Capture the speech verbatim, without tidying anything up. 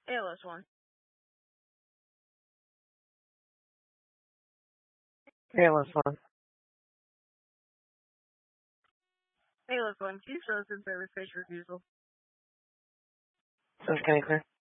A L S one. A L S one. A L S one. Can you show us in service page refusal? Search County clear.